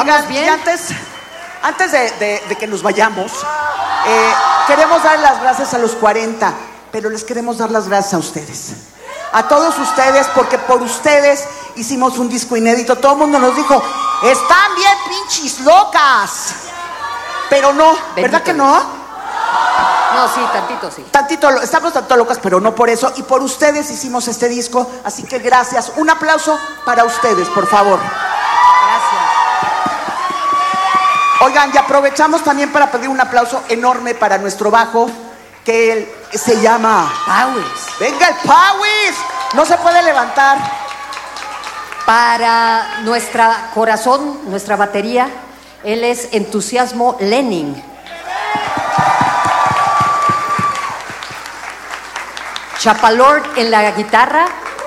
Oigan, bien. Y antes de que nos vayamos, queremos dar las gracias a los 40, pero les queremos dar las gracias a ustedes. A todos ustedes, porque por ustedes hicimos un disco inédito. Todo el mundo nos dijo, están bien pinches locas. Pero no, ¿verdad que no? No, sí, tantito sí. Estamos tanto locas, pero no por eso. Y por ustedes hicimos este disco, así que gracias. Un aplauso para ustedes, por favor. Gracias. Oigan, y aprovechamos también para pedir un aplauso enorme para nuestro bajo, que se llama Pauis. ¡Venga el Pauis! No se puede levantar. Para nuestra corazón, nuestra batería, él es Entusiasmo Lenin. Chapalord en la guitarra.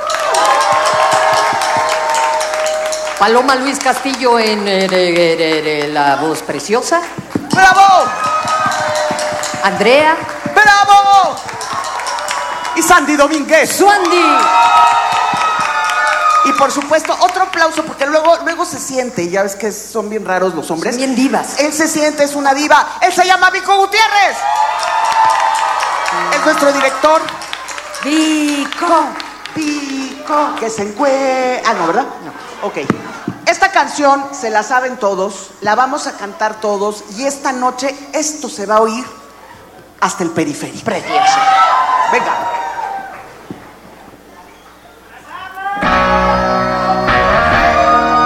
Paloma Luis Castillo en la voz preciosa. ¡Bravo! Andrea. ¡Bravo! Y Sandy Domínguez. ¡Suandi! Y por supuesto, otro aplauso, porque luego se siente, ya ves que son bien raros los hombres. Son bien divas. Él se siente, es una diva. Él se llama Vico Gutiérrez. Es nuestro director. Vico. Que se encuentra. Ah, no, ¿verdad? No. Ok. Esta canción se la saben todos, la vamos a cantar todos, y esta noche esto se va a oír hasta el periférico. Precioso. Venga.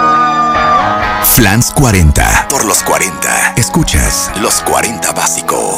Flans 40. Por los 40. Escuchas Los 40 Básico.